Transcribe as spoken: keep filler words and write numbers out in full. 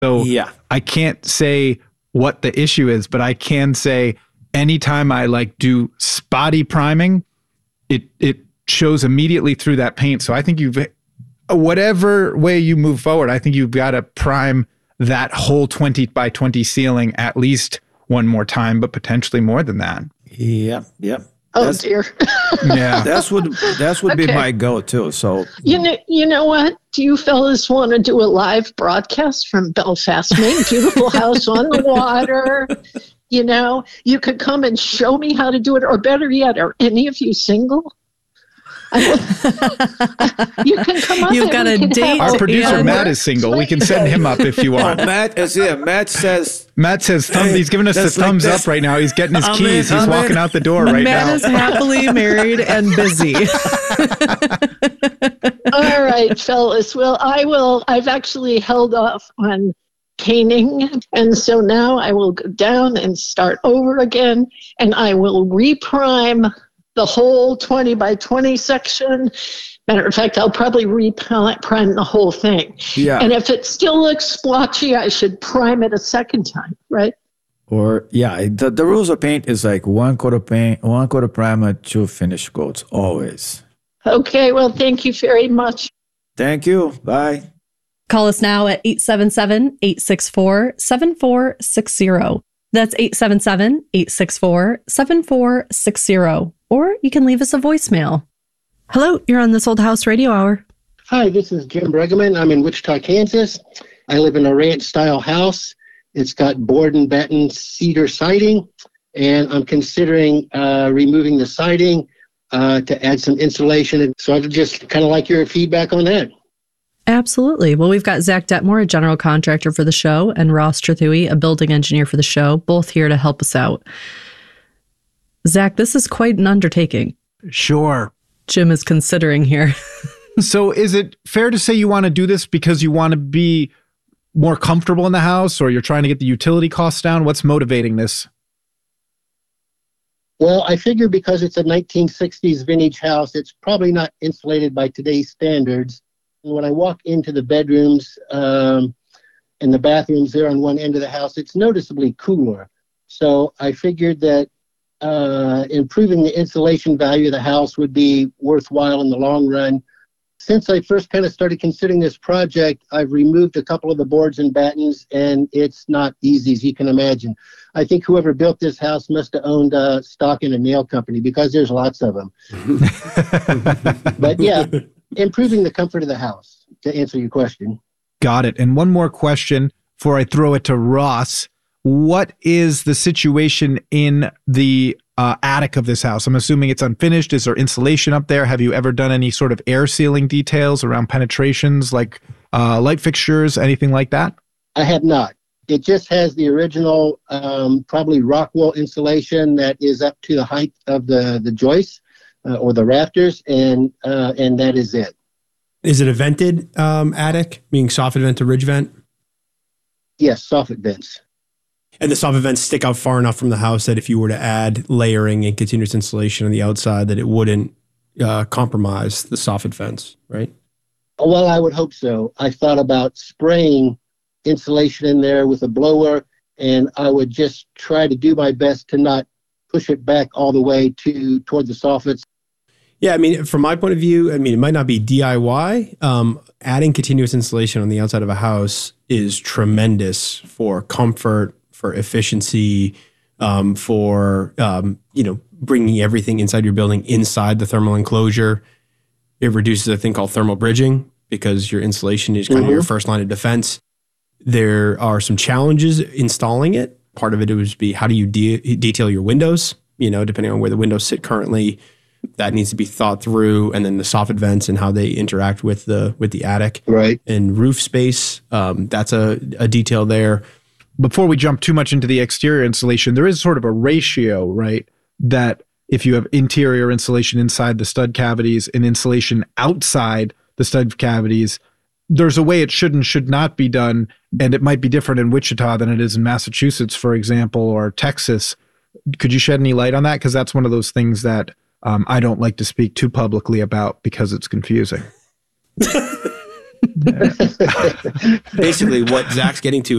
So yeah. I can't say what the issue is, but I can say anytime I like do spotty priming, it it shows immediately through that paint. So I think you've, whatever way you move forward, I think you've got to prime that whole twenty by twenty ceiling at least one more time, but potentially more than that. Yep, yep. Oh that's, dear. Yeah, that's what that's would Okay. be my go-to. So You know, you know what? Do you fellas want to do a live broadcast from Belfast, Maine? Beautiful house on the water. You know, you could come and show me how to do it, or better yet, are any of you single? I, you can come up. You've and got we a can date. have our a- producer a Matt work is single. We can play send date. him up if you oh, want. Matt, is yeah, Matt says Matt says thumb, he's giving us the That's like thumbs this. up right now. He's getting his I'm keys. in, he's I'm walking in. out the door right Matt now. is happily married and busy. All right, fellas. Well, I will. I've actually held off on painting, and so now I will go down and start over again, and I will reprime the whole twenty by twenty section. Matter of fact, I'll probably reprime the whole thing. yeah. And if it still looks splotchy, I should prime it a second time, right? Or yeah, the, the rules of paint is like one coat of paint, one coat of primer, two finish coats, always. Okay, well, thank you very much. Thank you. Bye. Call us now at eight seven seven, eight six four, seven four six zero. That's eight seven seven, eight six four, seven four six zero. Or you can leave us a voicemail. Hello, you're on This Old House Radio Hour. Hi, this is Jim Bregeman. I'm in Wichita, Kansas. I live in a ranch-style house. It's got board and batten cedar siding, and I'm considering uh, removing the siding uh, to add some insulation. And so I'd just kind of like your feedback on that. Absolutely. Well, we've got Zach Detmore, a general contractor for the show, and Ross Trethui, a building engineer for the show, both here to help us out. Zach, this is quite an undertaking. Sure. Jim is considering here. So is it fair to say you want to do this because you want to be more comfortable in the house, or you're trying to get the utility costs down? What's motivating this? Well, I figure because it's a nineteen sixties vintage house, it's probably not insulated by today's standards. And when I walk into the bedrooms um, and the bathrooms there on one end of the house, it's noticeably cooler. So I figured that uh, improving the insulation value of the house would be worthwhile in the long run. Since I first kind of started considering this project, I've removed a couple of the boards and battens, and it's not easy, as you can imagine. I think whoever built this house must have owned uh, stock in a nail company, because there's lots of them. But yeah, improving the comfort of the house, to answer your question. Got it. And one more question before I throw it to Ross. What is the situation in the uh, attic of this house? I'm assuming it's unfinished. Is there insulation up there? Have you ever done any sort of air sealing details around penetrations, like uh, light fixtures, anything like that? I have not. It just has the original, um, probably rock wool insulation that is up to the height of the, the joists uh, or the rafters, and uh, and that is it. Is it a vented um, attic, meaning soffit vent to ridge vent? Yes, soffit vents. And the soffit vents stick out far enough from the house that if you were to add layering and continuous insulation on the outside, that it wouldn't uh, compromise the soffit vents, right? Well, I would hope so. I thought about spraying insulation in there with a blower, and I would just try to do my best to not push it back all the way to toward the soffits. Yeah, I mean, from my point of view, I mean, it might not be D I Y. Um, adding continuous insulation on the outside of a house is tremendous for comfort, for efficiency, um, for, um, you know, bringing everything inside your building inside the thermal enclosure. It reduces a thing called thermal bridging, because your insulation is kind Mm-hmm. of your first line of defense. There are some challenges installing it. Part of it would be, how do you de- detail your windows? You know, depending on where the windows sit currently, that needs to be thought through. And then the soffit vents and how they interact with the with the attic. Right. And roof space, um, that's a, a detail there. Before we jump too much into the exterior insulation, there is sort of a ratio, right? That if you have interior insulation inside the stud cavities and insulation outside the stud cavities, there's a way it should and should not be done. And it might be different in Wichita than it is in Massachusetts, for example, or Texas. Could you shed any light on that? Because that's one of those things that um, I don't like to speak too publicly about because it's confusing. Basically, what Zach's getting to